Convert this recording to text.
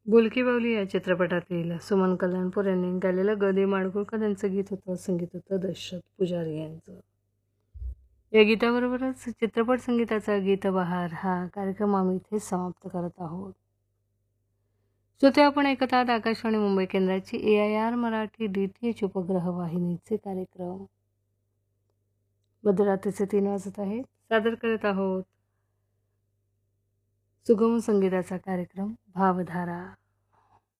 बोलकी बाहुली या चित्रपटातील सुमन कल्याणपूर यांनी गायलेलं ग दे माडगुळकर यांचं गीत होतं. संगीत होतं दशरथ पुजारी यांचं. या गीताबरोबरच चित्रपट संगीताचा गीतबहार हा कार्यक्रम आम्ही इथे समाप्त करत आहोत. श्रोते, आपण ऐकत आहात आकाशवाणी मुंबई केंद्राची AIR मराठी DTH उपग्रह वाहिनीचे कार्यक्रम. मध्यरात्रीचे 3 वाजत आहेत. सादर करत आहोत सुगम संगीताचा कार्यक्रम भावधारा.